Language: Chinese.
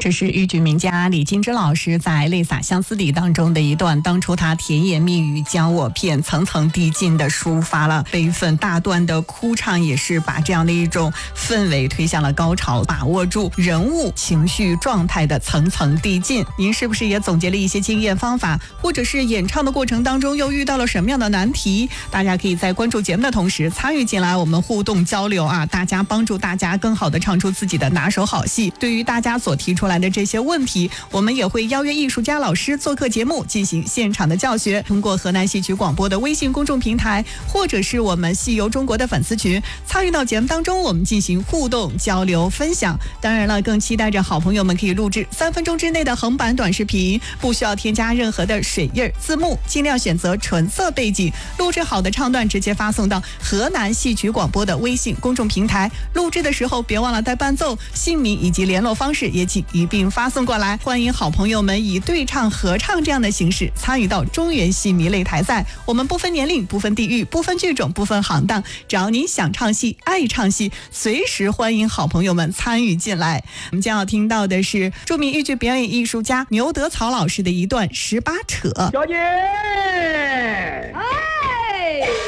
这是豫剧名家李金枝老师在《泪洒相思里》当中的一段，当初他甜言蜜语将我骗，层层递进的抒发了悲愤，大段的哭唱也是把这样的一种氛围推向了高潮，把握住人物情绪状态的层层递进。您是不是也总结了一些经验方法，或者是演唱的过程当中又遇到了什么样的难题？大家可以在关注节目的同时参与进来，我们互动交流啊，大家帮助大家更好的唱出自己的拿手好戏。对于大家所提出来的这些问题，我们也会邀约艺术家老师做客节目进行现场的教学，通过河南戏曲广播的微信公众平台或者是我们戏游中国的粉丝群参与到节目当中，我们进行互动交流分享。当然了，更期待着好朋友们可以录制3分钟之内的横版短视频，不需要添加任何的水印字幕，尽量选择纯色背景，录制好的唱段直接发送到河南戏曲广播的微信公众平台。录制的时候别忘了带伴奏，姓名以及联络方式也请一并发送过来。欢迎好朋友们以对唱合唱这样的形式参与到中原戏迷擂台赛，我们不分年龄，不分地域，不分剧种，不分行当，只要您想唱戏爱唱戏，随时欢迎好朋友们参与进来。我们将要听到的是著名豫剧表演艺术家牛德草老师的一段18扯。 小姐，哎。